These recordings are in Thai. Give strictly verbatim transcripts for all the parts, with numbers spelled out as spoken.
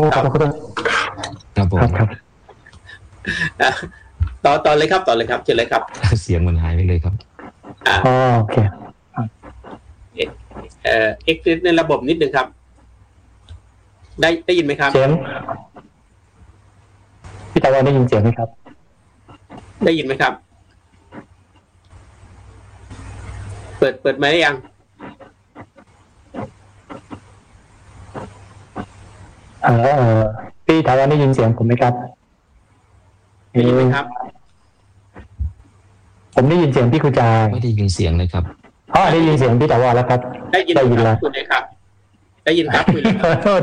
ขอบคุณครับผมครับต่อต่อเลยครับต่อเลยครับเชิญเลยครับเสียงมันหายไปเลยครับอ๋อโอเคเอ่อเอ็กซ์ในระบบนิดนึงครับได้ได้ยินไหมครับเสียงพี่ตะวันได้ยินเสียงไหมครับได้ยินไหมครับเปิดเปิดไหมหรือยังเออพี่ตะวันได้ยินเสียงผมไหมครับได้ยินไหมครับผมได้ยินเสียงพี่กุจายไม่ได้ยินเสียงเลยครับอ๋อได้ยินเสียงพี่ตะวันแล้วครับได้ยินได้ยินแล้วคุณเลยครับได้ยินครับคุณ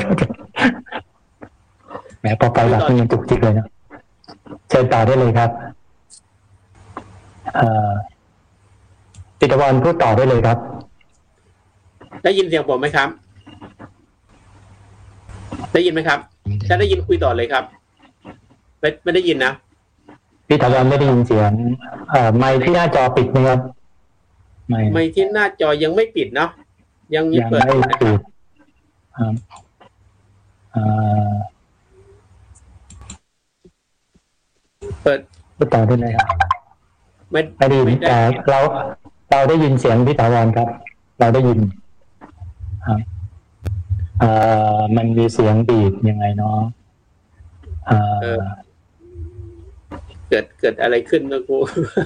แหมพอไปแบบนี้จุกจิกเลยนะเชิญต่อได้เลยครับเอ่อพี่ตะวันพูดต่อได้เลยครับได้ยินเสียงผมไหมครับได้ยินไหมครับถ้าได้ยินคุยต่อเลยครับไม่ไม่ได้ยินนะพี่ตะวันไม่ได้ยินเสียงเอ่อไมค์ที่หน้าจอปิดไหมครับไม่ไมค์ที่หน้าจอยังไม่ปิดเนาะยังมีเปิดไม่ปิดครับเอ่อเปิดพูดต่อได้เลยครับไม่ไม่ได้ยินแต่เราเราได้ยินเสียงพี่ตะวันครับเราได้ยินครับเอ่อมันมีเสียงบีบยังไงเนาะเอ่อเกิดเกิดอะไรขึ้นนะครู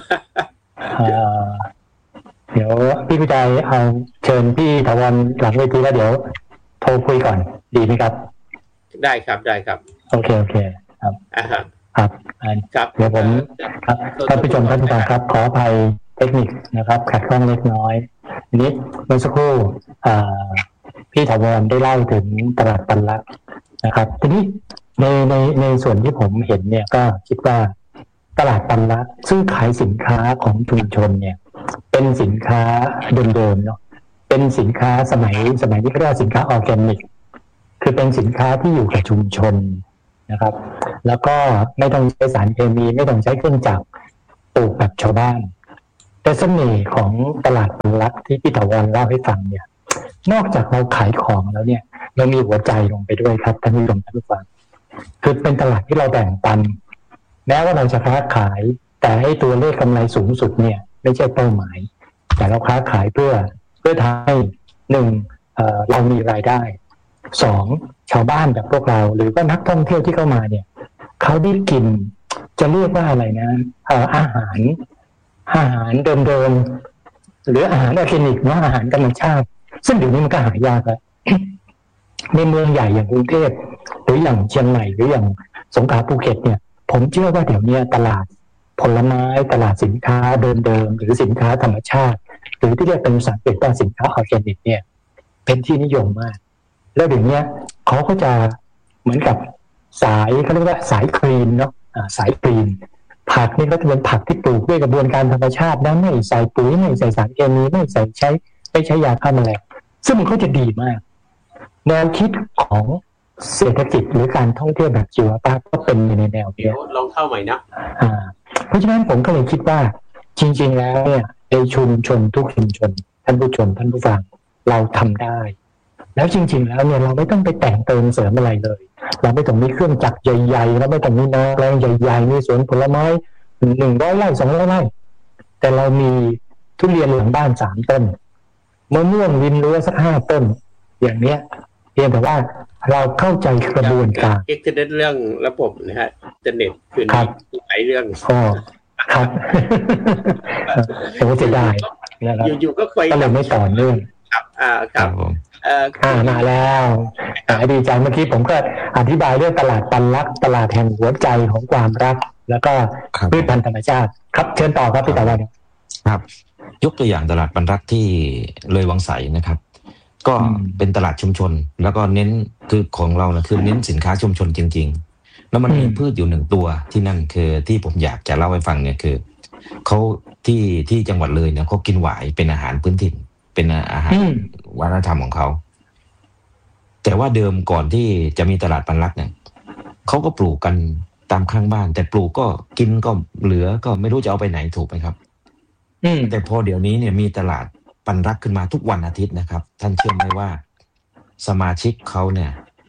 เดี๋ยวพี่กุจายเอาเชิญพี่ถาวรหลังเวทีแล้วเดี๋ยวโทรคุยก่อนดีไหมครับได้ครับได้ครับโอเคโอเคครับอ่าครับครับเดี๋ยวผมครับท่านผู้ชมท่านผู้ฟังครับขออภัยเทคนิคนะครับขัดข้องเล็กน้อยทีนี้เมื่อสักครู่พี่ถาวรได้เล่าถึงตลาดปันลักนะครับทีนี้ในในในส่วนที่ผมเห็นเนี่ยก็คิดว่าตลาดปันลักซึ่งขายสินค้าของชุมชนเนี่ยเป็นสินค้าเดิมๆเนาะเป็นสินค้าสมัยสมัยนี้เขาเรียกว่าสินค้าออร์แกนิกคือเป็นสินค้าที่อยู่กับชุมชนนะครับแล้วก็ไม่ต้องใช้สารเคมีไม่ต้องใช้เครื่องจักรปลูกแบบชาวบ้านแต่เสน่ห์ของตลาดปันลักที่พี่ถาวรเล่าให้ฟังเนี่ยนอกจากเราขายของแล้วเนี่ยเรามีหัวใจลงไปด้วยครับท่านผู้ชมท่านผู้ฟังคือเป็นตลาดที่เราแบ่งปันแม้ว่าเราจะค้าขายแต่ให้ตัวเลขกำไรสูงสุดเนี่ยไม่ใช่เป้าหมายแต่เราค้าขายเพื่อเพื่อทำให้หนึ่ง เอ่อ เรามีรายได้สองชาวบ้านแบบพวกเราหรือว่านักท่องเที่ยวที่เข้ามาเนี่ยเขาได้กินจะเรียกว่าอะไรนะเอ่ออาหารอาหารเดิมๆหรืออาหารออร์แกนิกเนาะอาหารธรรมชาติซึ่งเดี๋ยวนี้มันก็หายากแล้วในเมืองใหญ่อย่างกรุงเทพหรืออย่างเชียงใหม่หรืออย่างสงขลาภูเก็ตเนี่ยผมเชื่อว่าเดี๋ยวนี้ตลาดผลไม้ตลาดสินค้าเดิมๆหรือสินค้าธรรมชาติหรือที่เรียกเป็นสังเกตว่าสินค้าออร์แกนิกเนี่ยเป็นที่นิยมมากแล้วเดี๋ยวนี้เขาก็จะเหมือนกับสายเขาเรียกว่าสายคลีนเนาะสายคลีนผักนี่ก็จะเป็นผักที่ปลูกด้วยกระบวนการธรรมชาตินะไม่ใส่ปุ๋ยไม่ใส่สารเคมีไม่ใส่ใช้ไม่ใช้ยาฆ่าแมลงซึ่งมันก็จะดีมากแนวคิดของเศรษฐกิจหรือการท่องเที่ยวแบบชีวภาพก็เป็นในแนวนี้ลองเข้าใหม่นะอ่าเพราะฉะนั้นผมก็เลยคิดว่าจริงๆแล้วเนี่ยในชุมชนทุกชุมชนท่านผู้ชมท่านผู้ฟังเราทำได้แล้วจริงๆแล้วเนี่ยเราไม่ต้องไปแต่งเติมเสริมอะไรเลยเราไม่ต้องมีเครื่องจักรใหญ่ๆเราไม่ต้องมีนาแปลงใหญ่ๆมีสวนผลไม้หนึ่งร้อยไร่สองร้อยไร่แต่เรามีทุเรียนหลังบ้านสามต้นมะม่วงริมรั้วสักห้าต้นอย่างเนี้ยเพียงแต่ว่าเราเข้าใจกระบวนการเอ็กซ์เทนเรื่องระบบนะฮะอินเทอร์เน็ตคือหลายเรื่องอ๋อครับผมก็จะได้นะครับอยู่ๆก็เคยก็เลยไม่ต่อเนื่องครับอ่าครับเอ่อมาแล้วดีใจเมื่อกี้ผมก็อธิบายเรื่องตลาดปันลักตลาดแห่งหัวใจของความรักแล้วก็พืชพันธุ์ธรรมชาติครับเชิญต่อครับพี่ตะวันครับยกตัวอย่างตลาดปันลักที่เลยวังไสนะครับก็เป็นตลาดชุมชนแล้วก็เน้นคือของเรานะคือเน้นสินค้าชุมชนจริงๆแล้วมันมีพืชอยู่หนึ่งตัวที่นั่นคือที่ผมอยากจะเล่าให้ฟังเนี่ยคือเขาที่ที่จังหวัดเลยเนี่ยเขากินหวายเป็นอาหารพื้นถิ่นเป็นอาหารวัฒนธรรมของเขาแต่ว่าเดิมก่อนที่จะมีตลาดปันลักเนี่ยเขาก็ปลูกกันตามข้างบ้านแต่ปลูกก็กินก็เหลือก็ไม่รู้จะเอาไปไหนถูกไหมครับแต่พอเดี๋ยวนี้เนี่ยมีตลาดปันลักขึ้นมาทุกวันอาทิตย์นะครับท่านเชื่อไหมว่าสมาชิกเขาเนี่ย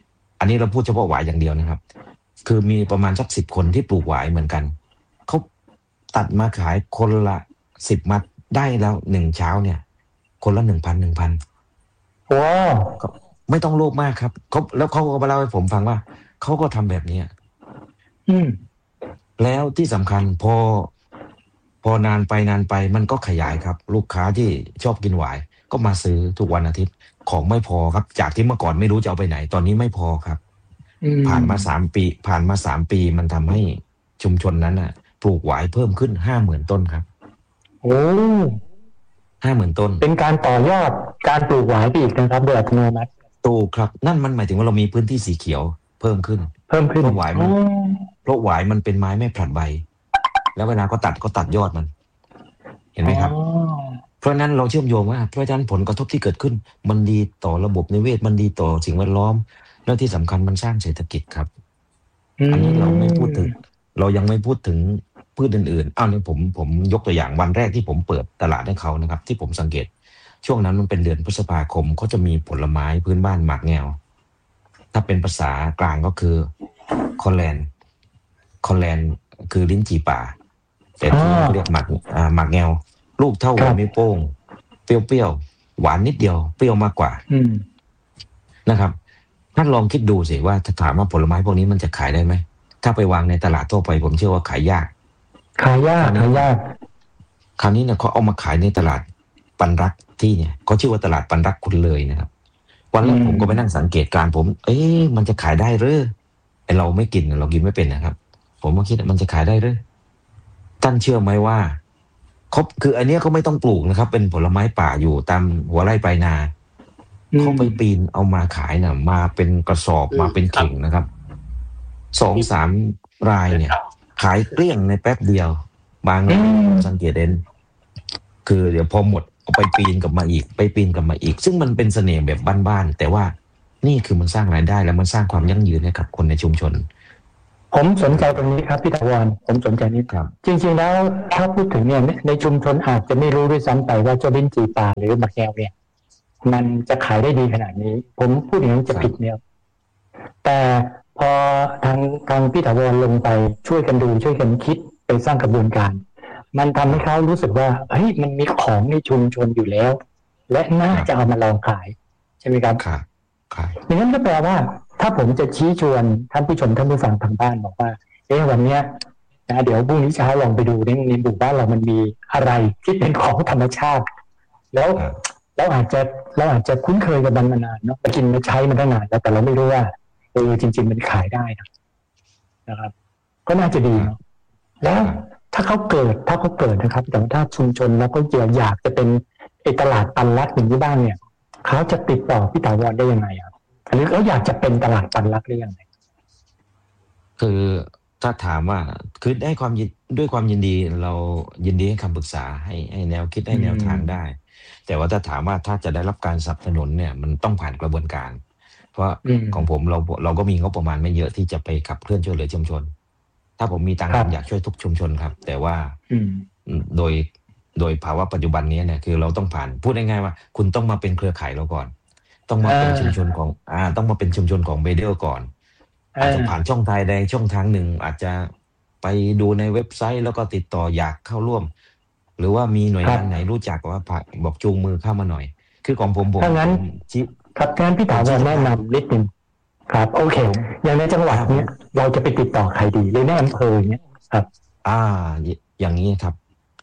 อันนี้เราพูดเฉพาะหวายอย่างเดียวนะครับ คือมีประมาณสักสิบคนที่ปลูกหวายเหมือนกันเขาตัดมาขายคนละสิบมัดได้แล้วหนึ่งเช้าเนี่ย คนละหนึ่งพันหนึ่งพันว้าวไม่ต้องโลภมากครับเขาแล้วเขาก็มาเล่าให้ผมฟังว่าเขาก็ทำแบบนี้อืมแล้วที่สำคัญพอพอนานไปนานไปมันก็ขยายครับ ลูกค้าที่ชอบกินหวายก็มาซื้อทุกวันอาทิตย์ของไม่พอครับ จากที่เมื่อก่อนไม่รู้จะเอาไปไหน ตอนนี้ไม่พอครับอืมผ่านมาสามปี ผ่านมาสามปีมันทำให้ชุมชนนั้นน่ะปลูกหวายเพิ่มขึ้นห้าหมื่นต้นครับโอ้ห้าหมื่นต้นเป็นการต่อยอดการปลูกหวายไปอีกนะครับโดยอัตโนมัติถูกครับ นั่นมันหมายถึงว่าเรามีพื้นที่สีเขียวเพิ่มขึ้นเพิ่มขึ้นเพราะหวายมันอ๋อเพราะหวายมันเป็นไม้ไม่ผลัดใบ แล้วเวลาก็ตัดก็ตัดยอดมัน เห็นไหมครับอ๋อเพราะฉะนั้นเราเชื่อมโยงว่าเพราะฉะนั้นผลกระทบที่เกิดขึ้น มันดีต่อระบบนิเวศมันดีต่อสิ่งแวดล้อม แล้วที่สำคัญมันสร้างเศรษฐกิจครับ อันนี้เราไม่พูดถึง เรายังไม่พูดถึงพืชอื่นๆอ้าวนี่ผมผมยกตัวอย่างวันแรกที่ผมเปิดตลาดให้เขานะครับ ที่ผมสังเกต ช่วงนั้นมันเป็นเดือนพฤษภาคมเขาจะมีผลไม้พื้นบ้านหมากแงว ถ้าเป็นภาษากลางก็คือคอแลนคอแลนคือลิ้นจี่ป่า แต่ที่นี่เขาเรียกหมากอ่าหมากแงว ลูกเท่าหัวนิ้วโป้ง เปรี้ยวๆหวานนิดเดียวเปรี้ยวมากกว่าอืมนะครับท่านลองคิดดูสิว่าถ้าถามว่าผลไม้พวกนี้มันจะขายได้ไหม ถ้าไปวางในตลาดทั่วไปผมเชื่อว่าขายยากขายยากขายยากคราวนี้เนี่ยเขาเอามาขายในตลาดปันรักที่เนี่ยเขาชื่อว่าตลาดปันรักคุณเลยนะครับ วันแรกผมก็ไปนั่งสังเกตการณ์ผม เอ๊ะมันจะขายได้หรือไอเราไม่กินเรากินไม่เป็นนะครับ ผมก็คิดว่ามันจะขายได้หรือท่านเชื่อไหมว่าเขาคืออันเนี้ยเขาไม่ต้องปลูกนะครับ เป็นผลไม้ป่าอยู่ตามหัวไร่ปลายนาอืมเขาไปปีนเอามาขายน่ะ มาเป็นกระสอบอืมมาเป็นเข่งนะครับสองสามรายเนี่ย ขายเกลี้ยงในแป๊บเดียว บางอืมสังเกตเห็นคือเดี๋ยวพอหมดเอาไปปีนกลับมาอีก ไปปีนกลับมาอีก ซึ่งมันเป็นเสน่ห์แบบบ้านๆแต่ว่านี่คือมันสร้างรายได้แล้วมันสร้างความยั่งยืนให้กับคนในชุมชนผมสนใจตรงนี้ครับพี่ถาวรผมสนใจนี้ครับจริงๆแล้วถ้าพูดถึงเนี่ยในชุมชนอาจจะไม่รู้ด้วยซ้ำไปว่าเจ้าลิ้นจี่ป่าหรือหมากแงวเนี่ย มันจะขายได้ดีขนาดนี้ ผมพูดอย่างนี้จะผิดเนี่ยแต่พอทางทางพี่ถาวรลงไปช่วยกันดูช่วยกันคิดไปสร้างกระบวนการ มันทำให้เขารู้สึกว่าเฮ้ยมันมีของในชุมชนอยู่แล้ว และน่าจะเอามาลองขายใช่ไหมครับครับครับอย่างนั้นก็แปลว่า ถ้าผมจะชี้ชวนท่านผู้ชมท่านผู้ฟังทางบ้านบอกว่าเอ๊ะวันเนี้ยนะเดี๋ยวพรุ่งนี้เช้าลองไปดูในในหมู่บ้านเรามันมีอะไรที่เป็นของธรรมชาติ แล้วครับเราอาจจะเราอาจจะคุ้นเคยกับมันมานานเนาะไปกินมาใช้มันตั้งนานแล้วแต่เราไม่รู้ว่าเออจริง ๆ มันขายได้นะนะครับ ก็น่าจะดีเนาะแล้วถ้าเขาเกิดถ้าเขาเกิดนะครับแต่ว่าถ้าชุมชนแล้วก็อยากอยากจะเป็นไอตลาดปันรักอย่างนี้บ้างเนี่ยเขาจะติดต่อพี่ถาวรได้ยังไงครับหรือเขาอยากจะเป็นตลาดปันรักได้ยังไงคือถ้าถามว่าคือได้ความยินด้วยความยินดีเรายินดีให้คำปรึกษาให้ให้แนวคิดให้แนวทางได้ แต่ว่าถ้าถามว่าถ้าจะได้รับการสนับสนุนเนี่ยมันต้องผ่านกระบวนการ เพราะอืมของผมเราเราก็มีงบประมาณไม่เยอะที่จะไปขับเคลื่อนช่วยเหลือชุมชน ถ้าผมมีตังค์ครัผบมอยากช่วยทุกชุมชนครับ แต่ว่าอืมโดยโดยภาวะปัจจุบันนี้เนี่ยคือเราต้องผ่านพูดง่ายๆว่า คุณต้องมาเป็นเครือข่ายเราก่อน ต้องมาเป็นอ่าชุมชนของอ่าต้องมาเป็นชุมชนของเบเดลก่อน อาจจะผ่านช่องทางใดช่องทางหนึ่ง อาจจะไปดูในเว็บไซต์แล้วก็ติดต่ออยากเข้าร่วม หรือว่ามีหน่วยงานไหนรู้จักว่าผ่านบอกจูงมือเข้ามาหน่อย คือของผมผมถ้างั้นผมชี้ครับงั้นพี่ถาวรแนะนำนิดนึงครับโอเค อย่างในจังหวัดเนี้ยเราจะไปติดต่อใครดีหรือในอำเภอเนี้ยครับอ่าออย่างนี้ครับ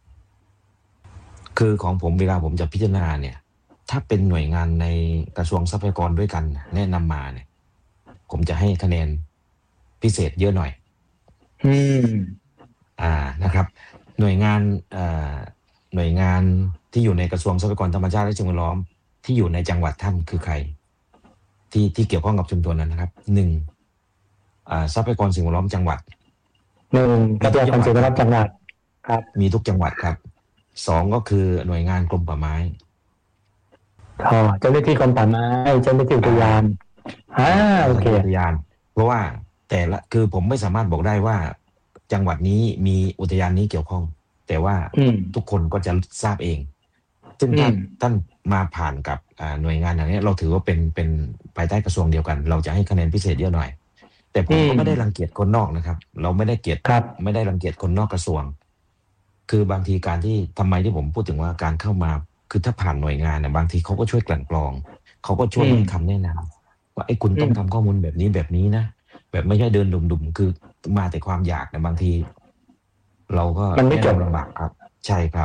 คือของผมเวลาผมจะพิจารณาเนี่ย ถ้าเป็นหน่วยงานในกระทรวงทรัพยากรด้วยกันแนะนำมาเนี่ย ผมจะให้คะแนนพิเศษเยอะหน่อยอืมอ่านะครับ หน่วยงานเอ่อหน่วยงานที่อยู่ในกระทรวงทรัพยากรธรรมชาติและสิ่งแวดล้อมที่อยู่ในจังหวัดท่านคือใคร ที่ที่เกี่ยวข้องกับชุมชนนั้นนะครับหนึ่งอ่าทรัพยากรสิ่งแวดล้อมจังหวัดหนึ่งทรัพยากรสิ่งแวดล้อมจังหวัดครับมีทุกจังหวัดครับสองก็คือหน่วยงานกรมป่าไม้อ๋อเจ้าหน้าที่กรมป่าไม้เจ้าหน้าที่อุทยานอ่าโอเคอุทยาน เพราะว่าแต่ละคือผมไม่สามารถบอกได้ว่า จังหวัดนี้มีอุทยานนี้เกี่ยวข้อง แต่ว่าอืมทุกคนก็จะทราบเองซึ่งท่านท่านมาผ่านกับหน่วยงานอย่างนี้เราถือว่าเป็นเป็นภายใต้กระทรวงเดียวกันเราจะให้คะแนนพิเศษเยอะหน่อยแต่ผมก็ไม่ได้รังเกียจคนนอกนะครับเราไม่ได้เกลียดไม่ได้รังเกียจคนนอกกระทรวงคือบางทีการที่ทำไมที่ผมพูดถึงว่าการเข้ามาคือถ้าผ่านหน่วยงานเนี่ยบางทีเขาก็ช่วยกลั่นกรองเขาก็ช่วยให้คำแนะนำว่าไอ้คุณต้องทำข้อมูลแบบนี้แบบนี้นะแบบไม่ใช่เดินดุมๆคือมาแต่ความอยากนะบางทีเราก็มันไม่จบลำบากครับใช่ครับ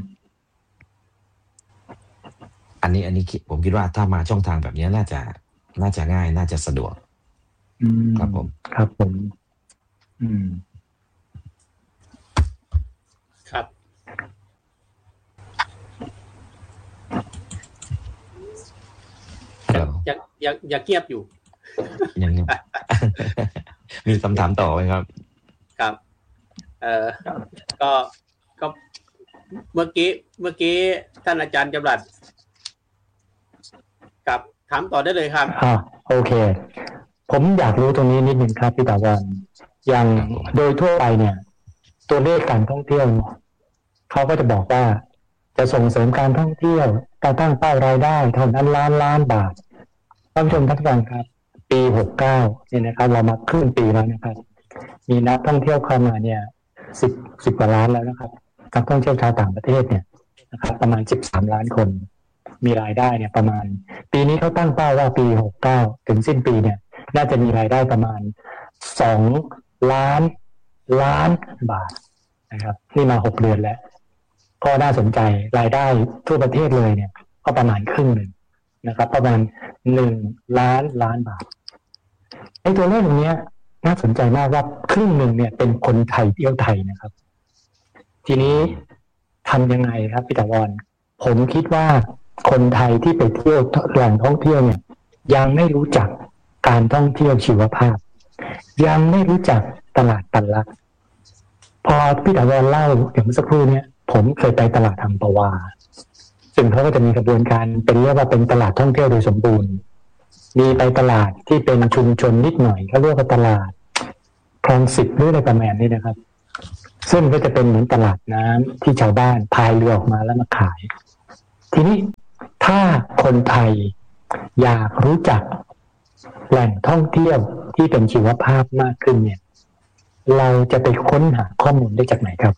อันนี้อันนี้ผมคิดว่าถ้ามาช่องทางแบบนี้น่าจะน่าจะง่ายน่าจะสะดวกครับผมครับผมอืมครับยังยังยังเงียบอยู่ยังมีคำถามต่อไหมครับครับเอ่อก็ก็เมื่อกี้เมื่อกี้ท่านอาจารย์จำรัดกับถามต่อได้เลยครับอ่าโอเคผมอยากรู้ตรงนี้นิดนึงครับพี่ตาวันอย่างโดยทั่วไปเนี่ยตัวเลขการท่องเที่ยวเขาก็จะบอกว่าจะส่งเสริมการท่องเที่ยวการตั้งเป้ารายได้เท่านั้นล้านล้านบาทท่านผู้ชมท่านฟังครับปีหกสิบเก้าเนี่ยนะครับเรามาครึ่งปีแล้วนะครับมีนักท่องเที่ยวเข้ามาเนี่ยสิบสิบกว่าล้านแล้วนะครับนักท่องเที่ยวชาวต่างประเทศเนี่ยนะครับประมาณสิบสามล้านคนมีรายได้เนี่ยประมาณปีนี้เขาตั้งเป้าว่าปีหกสิบเก้าถึงสิ้นปีเนี่ยน่าจะมีรายได้ประมาณสองล้านล้านบาทนะครับนี่มาหกเดือนแล้วก็น่าสนใจรายได้ทั่วประเทศเลยเนี่ยก็ประมาณครึ่งหนึ่งนะครับประมาณหนึ่งล้านล้านบาทไอ้ตัวเลขตรงนี้น่าสนใจมากว่าครึ่งหนึ่งเนี่ยเป็นคนไทยเที่ยวไทยนะครับทีนี้ทำยังไงครับพี่ตะวันผมคิดว่าคนไทยที่ไปเที่ยวแหล่งท่องเที่ยวเนี่ยยังไม่รู้จักการท่องเที่ยวชีวภาพยังไม่รู้จักตลาดปันลักพอพี่ตะวันเล่าอย่างเมื่อสักครู่เนี่ยผมเคยไปตลาดอัมพวาซึ่งเขาก็จะมีกระบวนการเป็นเรียกว่าเป็นตลาดท่องเที่ยวโดยสมบูรณ์มีไปตลาดที่เป็นชุมชนนิดหน่อยเขาเรียกว่าตลาดคลองสิบหรืออะไรประมาณนี้นะครับซึ่งก็จะเป็นเหมือนตลาดน้ำที่ชาวบ้านพายเรือออกมาแล้วมาขายทีนี้ถ้าคนไทยอยากรู้จักแหล่งท่องเที่ยวที่เป็นชีวภาพมากขึ้นเนี่ยเราจะไปค้นหาข้อมูลได้จากไหนครับ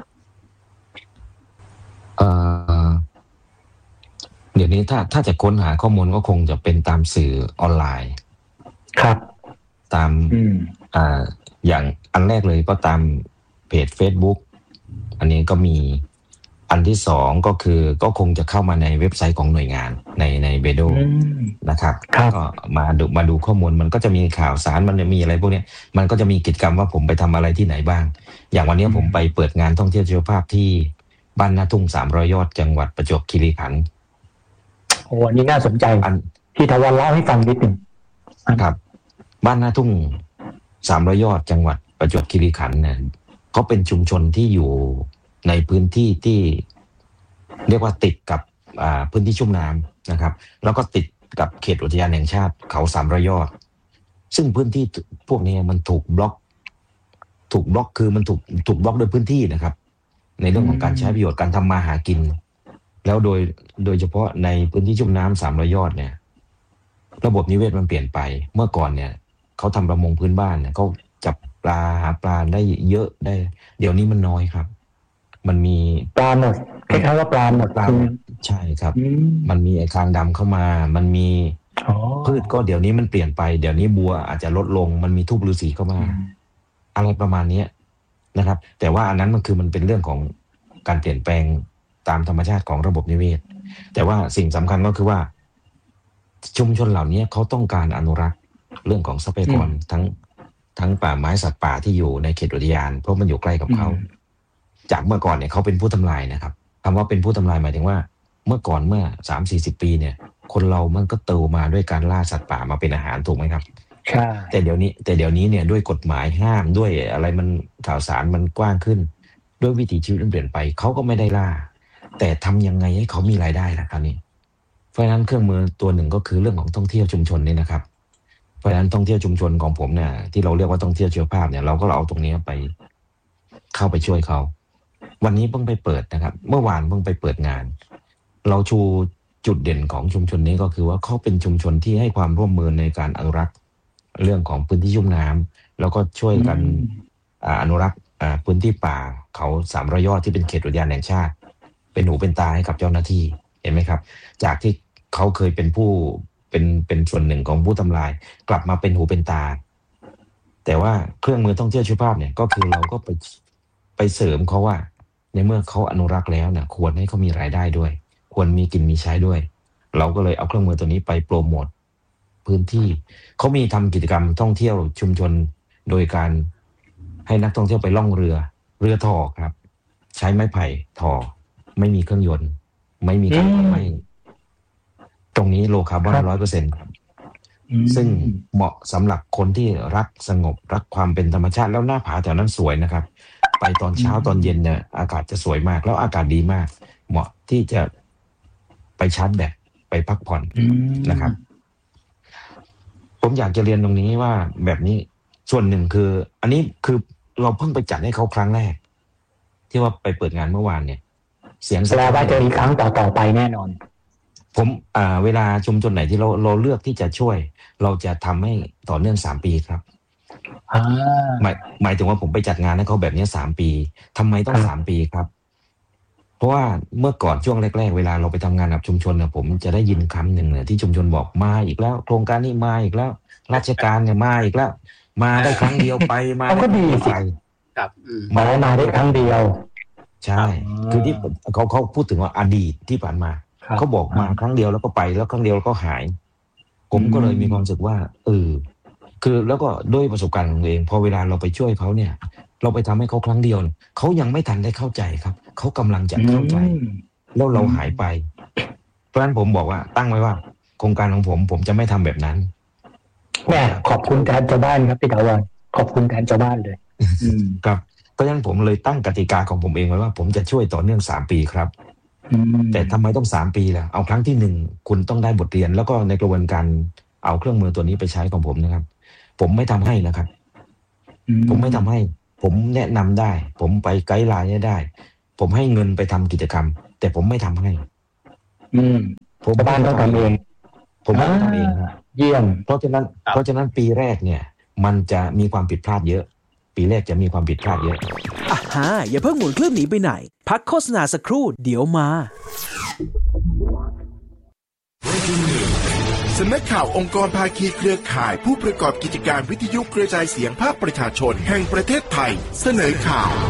เอ่อเดี๋ยวนี้ถ้าถ้าจะค้นหาข้อมูลก็คงจะเป็นตามสื่อออนไลน์ครับตามอ่าอย่างอันแรกเลยก็ตามเพจ Facebook อันนี้ก็มีอันที่สองก็คือก็คงจะเข้ามาในเว็บไซต์ของหน่วยงานในในเบโดนะครับก็มาดูมาดูข้อมูลมันก็จะมีข่าวสารมันจะมีอะไรพวกนี้มันก็จะมีกิจกรรมว่าผมไปทำอะไรที่ไหนบ้างอย่างวันนี้ผมไปเปิดงานท่องเที่ยวชีวภาพที่บ้านนาทุ่งสามร้อยยอดจังหวัดประจวบคีรีขันธ์โอ้อันนี้น่าสนใจที่ทวันเล่าให้ฟังนิดหนึ่งครับบ้านนาทุ่งสามร้อยยอดจังหวัดประจวบคีรีขันธ์เนี่ยเขาเป็นชุมชนที่อยู่ในพื้นที่ที่เรียกว่าติดกับพื้นที่ชุ่มน้ำนะครับแล้วก็ติดกับเขตอุทยานแห่งชาติเขาสามร้อยยอดซึ่งพื้นที่พวกนี้มันถูกบล็อกถูกบล็อกคือมันถูกถูกบล็อกโดยพื้นที่นะครับในเรื่องของการใช้ประโยชน์การทำมาหากินแล้วโดยโดยเฉพาะในพื้นที่ชุ่มน้ำสามร้อยยอดเนี่ยระบบนิเวศมันเปลี่ยนไปเมื่อก่อนเนี่ยเขาทำประมงพื้นบ้านเนี่ยเขาจับปลาหาปลาได้เยอะได้เดี๋ยวนี้มันน้อยครับมันมีปลาหมดคล้ายๆว่าปลาหมดปลาใช่ครับมันมีไอ้คางดำเข้ามามันมีพืชก็เดี๋ยวนี้มันเปลี่ยนไปเดี๋ยวนี้บัวอาจจะลดลงมันมีทูบฤาษีเข้ามาอะไรประมาณนี้นะครับแต่ว่าอันนั้นมันคือมันเป็นเรื่องของการเปลี่ยนแปลงตามธรรมชาติของระบบนิเวศแต่ว่าสิ่งสำคัญก็คือว่าชุมชนเหล่านี้เขาต้องการอนุรักษ์เรื่องของทรัพยากรทั้งทั้งป่าไม้สัตว์ป่าที่อยู่ในเขตอุทยานเพราะมันอยู่ใกล้กับเขาจากเมื่อก่อนเนี่ยเขาเป็นผู้ทำลายนะครับคำว่าเป็นผู้ทำลายหมายถึงว่าเมื่อก่อนเมื่อสามสี่สิบปีเนี่ยคนเรามันก็โตมาด้วยการล่าสัตว์ป่ามาเป็นอาหารถูกไหมครับใช่แต่เดี๋ยวนี้แต่เดี๋ยวนี้เนี่ยด้วยกฎหมายห้ามด้วยอะไรมันข่าวสารมันกว้างขึ้นด้วยวิถีชีวิตมันเปลี่ยนไปเขาก็ไม่ได้ล่าแต่ทำยังไงให้เขามีรายได้ล่ะครับนี่เพราะฉะนั้นเครื่องมือตัวหนึ่งก็คือเรื่องของท่องเที่ยวชุมชนนี่นะครับเพราะฉะนั้นท่องเที่ยวชุมชนของผมเนี่ยที่เราเรียกว่าท่องเที่ยวชีวภาพเนี่ยเราก็เอาตรงนี้ไปเข้าไปช่วยเขาวันนี้เพิ่งไปเปิดนะครับเมื่อวานเพิ่งไปเปิดงานเราชูจุดเด่นของชุมชนนี้ก็คือว่าเขาเป็นชุมชนที่ให้ความร่วมมือในการอนุรักษ์เรื่องของพื้นที่ชุ่มน้ำแล้วก็ช่วยกันอนุรักษ์พื้นที่ป่าเขาสามร้อยยอดที่เป็นเขตอุทยานแห่งชาติเป็นหูเป็นตาให้กับเจ้าหน้าที่เห็นไหมครับจากที่เขาเคยเป็นผู้เป็นเป็นส่วนหนึ่งของผู้ทำลายกลับมาเป็นหูเป็นตาแต่ว่าเครื่องมือท่องเที่ยวชีวภาพเนี่ยก็คือเราก็ไปไปเสริมเขาว่าในเมื่อเขาอนุรักษ์แล้วเนี่ยควรให้เขามีรายได้ด้วยควรมีกินมีใช้ด้วยเราก็เลยเอาเครื่องมือตัวนี้ไปโปรโมทพื้นที่เขามีทำกิจกรรมท่องเที่ยวชุมชนโดยการให้นักท่องเที่ยวไปล่องเรือเรือถ่อครับใช้ไม้ไผ่ถ่อไม่มีเครื่องยนต์ไม่มีการไหม้ตรงนี้โลคาร์บอนร้อยเปอร์เซ็นต์ซึ่งเหมาะสำหรับคนที่รักสงบรักความเป็นธรรมชาติแล้วหน้าผาแถวนั้นสวยนะครับไปตอนเช้าตอนเย็นเนี่ยอากาศจะสวยมากแล้วอากาศดีมากเหมาะที่จะไปชาร์จแบตไปพักผ่อนนะครับผมอยากจะเรียนตรงนี้ว่าแบบนี้ส่วนหนึ่งคืออันนี้คือเราเพิ่งไปจัดให้เขาครั้งแรกที่ว่าไปเปิดงานเมื่อวานเนี่ยเสียงแปลว่าจะมีครั้งต่อๆไปแน่นอนผมอ่าเวลาชุมชนไหนที่เราเราเลือกที่จะช่วยเราจะทำให้ต่อเนื่องสามปีครับหมายหมายถึงว่าผมไปจัดงานให้เขาแบบนี้สามปีทำไมต้องสามปีครับเพราะว่าเมื่อก่อนช่วงแรกๆเวลาเราไปทำงานกับชุมชนเนี่ยผมจะได้ยินคำหนึ่งเนี่ยที่ชุมชนบอกมาอีกแล้วโครงการนี้มาอีกแล้วราชการเนี่ยมาอีกแล้วมาได้ครั้งเดียวไปมาก็ดีสิครับมามาได้ครั้งเดียวใช่คือที่เขาเขาพูดถึงว่าอดีตที่ผ่านมาเขาบอกมาครั้งเดียวแล้วก็ไปแล้วครั้งเดียวแล้วก็หายผมก็เลยมีความรู้สึกว่าเออคือแล้วก็ด้วยประสบการณ์ของตัวเองพอเวลาเราไปช่วยเขาเนี่ยเราไปทำให้เขาครั้งเดียวเขายังไม่ทันได้เข้าใจครับเขากำลังจะเข้าใจแล้วเราหายไปเพราะฉะนั้นผมบอกว่าตั้งไว้ว่าโครงการของผมผมจะไม่ทำแบบนั้นแม่ขอบคุณแทนชาวบ้านครับพี่ถาวรขอบคุณแทนชาวบ้านเลยครับเพราะฉะนั้นผมเลยตั้งกติกาของผมเองไว้ว่าผมจะช่วยต่อเนื่องสามปีครับแต่ทำไมต้องสามปีล่ะเอาครั้งที่หนึ่งคุณต้องได้บทเรียนแล้วก็ในกระบวนการเอาเครื่องมือตัวนี้ไปใช้ของผมนะครับผมไม่ทำให้นะครับผมไม่ทำให้ผมแนะนำได้ผมไปไกด์ไลน์ได้ผมให้เงินไปทำกิจกรรมแต่ผมไม่ทำให้ผมบ้านต้องทำเองผมไม่ทำเองครับเยี่ยมเพราะฉะนั้นเพราะฉะนั้นปีแรกเนี่ยมันจะมีความผิดพลาดเยอะปีแรกจะมีความผิดพลาดเยอะอ่ะฮะอย่าเพิ่งหมุนเครื่องหนีไปไหนพักโฆษณาสักครู่เดี๋ยวมาสำนักข่าวองค์กรภาคีเครือข่ายผู้ประกอบกิจการวิทยุกระจายเสียงภาคประชาชนแห่งประเทศไทยเสนอข่าว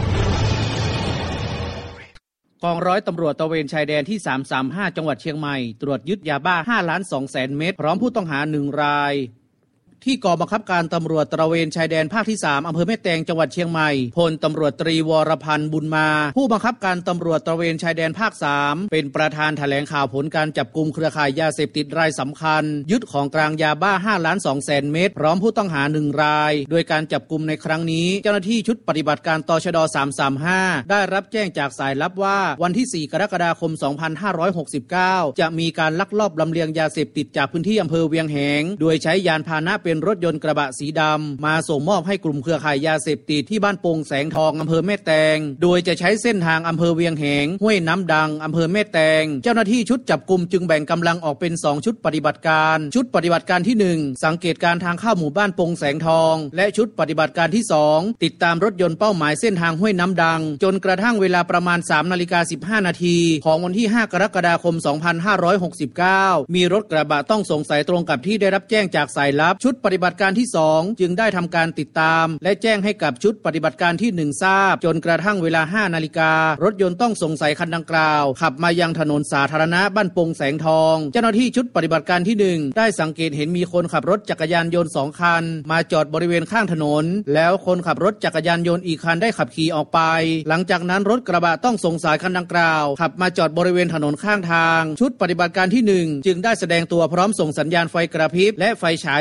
กองร้อยตำรวจตระเวนชายแดนที่สามสามห้าจังหวัดเชียงใหม่ตรวจยึดยาบ้าห้าล้านสองแสนเม็ดพร้อมผู้ต้องหาหนึ่งรายที่กองบังคับการตำรวจตระเวนชายแดนภาคที่สามอำเภอแม่แตงจังหวัดเชียงใหม่พลตำรวจตรีวรพันธ์บุญมาผู้บังคับการตำรวจตระเวนชายแดนภาคสามเป็นประธานแถลงข่าวผลการจับกุมเครือข่ายยาเสพติดรายสำคัญยึดของกลางยาบ้าห้าล้านสองแสนเม็ดพร้อมผู้ต้องหาหนึ่งรายโดยการจับกุมในครั้งนี้เจ้าหน้าที่ชุดปฏิบัติการตชดสามสามห้าได้รับแจ้งจากสายลับว่าวันที่สี่กรกฎาคมสองพันห้าร้อยหกสิบเก้าจะมีการลักลอบลำเลียงยาเสพติดจากพื้นที่อำเภอเวียงแหงโดยใช้ยานพาหนะเป็นรถยนต์กระบะสีดำมาส่งมอบให้กลุ่มเครือข่ายยาเสพติดที่บ้านโป่งแสงทองอำเภอแม่แตงโดยจะใช้เส้นทางอำเภอเวียงแหงห้วยน้ำดังอำเภอแม่แตงเจ้าหน้าที่ชุดจับกุมจึงแบ่งกำลังออกเป็นสองชุดปฏิบัติการชุดปฏิบัติการที่หนึ่งสังเกตการทางเข้าหมู่บ้านโป่งแสงทองและชุดปฏิบัติการที่สองติดตามรถยนต์เป้าหมายเส้นทางห้วยน้ำดังจนกระทั่งเวลาประมาณ สามนาฬิกาสิบห้านาทีของวันที่ห้ากรกฎาคมสองพันห้าร้อยหกสิบเก้ามีรถกระบะต้องสงสัยตรงกับที่ได้รับแจ้งจากสายลับชุดปฏิบัติการที่สองจึงได้ทำการติดตามและแจ้งให้กับชุดปฏิบัติการที่หนึ่งทราบจนกระทั่งเวลาห้านาฬิการถยนต์ต้องสงสัยคันดังกล่าวขับมายังถนนสาธารณะบ้านโป่งแสงทองเจ้าหน้าที่ชุดปฏิบัติการที่หนึ่งได้สังเกตเห็นมีคนขับรถจักรยานยนต์สองคันมาจอดบริเวณข้างถนนแล้วคนขับรถจักรยานยนต์อีกคันได้ขับขี่ออกไปหลังจากนั้นรถกระบะต้องสงสัยคันดังกล่าวขับมาจอดบริเวณถนนข้างทางชุดปฏิบัติการที่หนึ่งจึงได้แสดงตัวพร้อมส่งสัญญาณไฟกระพริบและไฟฉายส่องสว่าง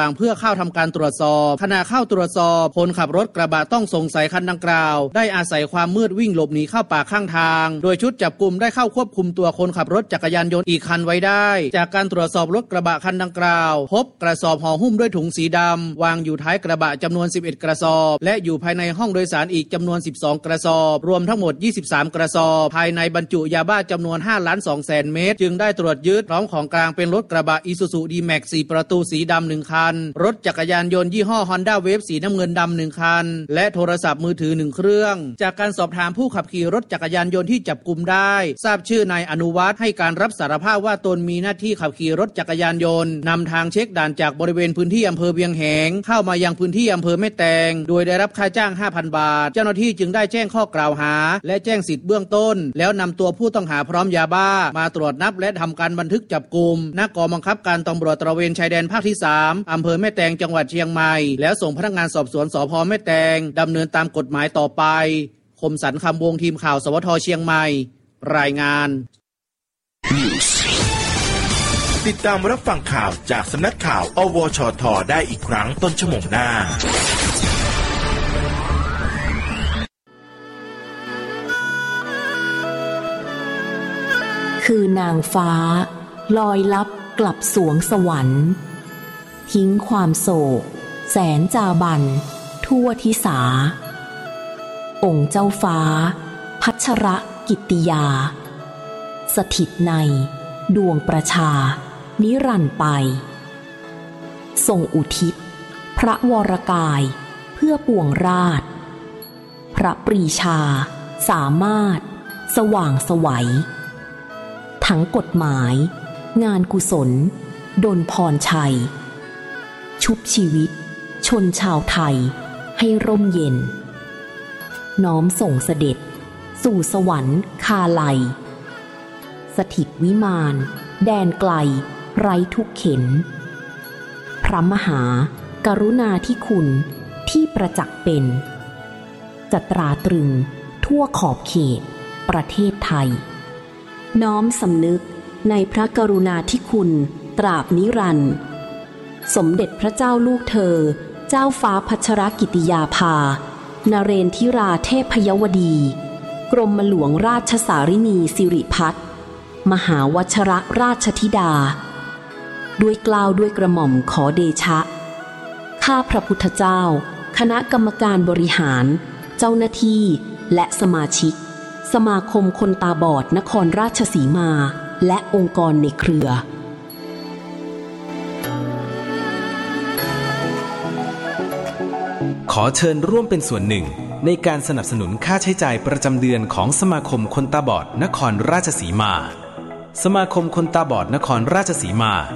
างเพื่อเข้าทำการตรวจสอบขณะเข้าตรวจสอบคนขับรถกระบะต้องสงสัยคันดังกล่าวได้อาศัยความมืดวิ่งหลบหนีเข้าป่าข้างทางโดยชุดจับกุมได้เข้าควบคุมตัวคนขับรถจักรยานยนต์อีกคันไว้ได้จากการตรวจสอบรถกระบะคันดังกล่าวพบกระสอบห่อหุ้มด้วยถุงสีดำวางอยู่ท้ายกระบะจำนวนสิบเอ็ดกระสอบและอยู่ภายในห้องโดยสารอีกจำนวนสิบสองกระสอบรวมทั้งหมดยี่สิบสามกระสอบภายในบรรจุยาบ้าจำนวนห้าล้านสองแสนเม็ดจึงได้ตรวจยึดพร้อมของกลางเป็นรถกระบะ Isuzu D-Max สี่ประตูสีดำหนึ่งคันรถจักรยานยนต์ยี่ห้อ Honda Wave สีน้ำเงินดำหนึ่งคันและโทรศัพท์มือถือหนึ่งเครื่องจากการสอบถามผู้ขับขี่รถจักรยานยนต์ที่จับกุมได้ทราบชื่อนายอนุวัฒน์ให้การรับสารภาพว่าตนมีหน้าที่ขับขี่รถจักรยานยนต์นำทางเช็คด่านจากบริเวณพื้นที่อำเภอเวียงแหงเข้ามายังพื้นที่อำเภอแม่แตงโดยได้รับค่าจ้าง ห้าพัน บาทเจ้าหน้าที่จึงได้แจ้งข้อกล่าวหาและแจ้งสิทธิ์เบื้องต้นแล้วนำตัวผู้ต้องหาพร้อมยาบ้ามาตรวจนับและทำการบันทึกจับกุมณกองบังคับการตำรวจตระเวนชายแดนภาคที่สามอำเภอแม่แตงจังหวัดเชียงใหม่แล้วส่งพนักงานสอบสวนสภ.แม่แตงดำเนินตามกฎหมายต่อไปคมสันต์คำวงทีมข่าวสวท.เชียงใหม่รายงานติดตามรับฟังข่าวจากสำนักข่าวอวชทได้อีกครั้งต้นชั่วโมงหน้าคือนางฟ้าลอยลับกลับสวงสวรรค์ทิ้งความโศกแสนจาบันทั่วทิสาองค์เจ้าฟ้าพัชรกิตติยาสถิตในดวงประชานิรันดร์ไปทรงอุทิศพระวรกายเพื่อปวงราชพระปรีชาสามารถสว่างไสวทั้งกฎหมายงานกุศลดลพรชัยชุบชีวิตชนชาวไทยให้ร่มเย็นน้อมส่งเสด็จสู่สวรรค์คาไลสถิตวิมานแดนไกลไร้ทุกเข็นพระมหากรุณาธิคุณที่ประจักษ์เป็นจะตราตรึงทั่วขอบเขตประเทศไทยน้อมสำนึกในพระกรุณาธิคุณตราบนิรันดร์สมเด็จพระเจ้าลูกเธอเจ้าฟ้าพัชรกิติยาภานเรนทิราเทพยวดีกรมหลวงราชสารินีสิริพัฒน์มหาวชรราชธิดาด้วยเกล้าด้วยกระหม่อมขอเดชะข้าพระพุทธเจ้าคณะกรรมการบริหารเจ้าหน้าที่และสมาชิกสมาคมคนตาบอดนครราชสีมาและองค์กรในเครือขอเชิญร่วมเป็นส่วนหนึ่งในการสนับสนุนค่าใช้จ่ายประจำเดือนของสมาคมคนตาบอดนครราชสีมาสมาคมคนตาบอดนครราชสีมา